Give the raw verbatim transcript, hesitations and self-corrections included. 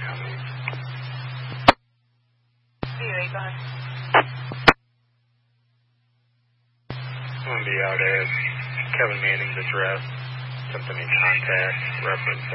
Anyway, go ahead. I'm going to be out at Kevin Manning's address, something in contact, reference